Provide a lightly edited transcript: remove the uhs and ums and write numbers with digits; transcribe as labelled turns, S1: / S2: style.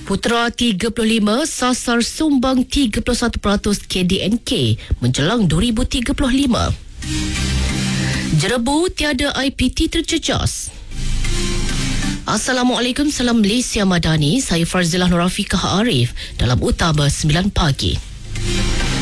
S1: Putra 35 sasar sumbang 31% KDNK menjelang 2035. Jerebu tiada IPT terjejas. Assalamualaikum, salam Malaysia Madani. Saya Farzilah Nurafiqah Arif dalam Utama 9 Pagi.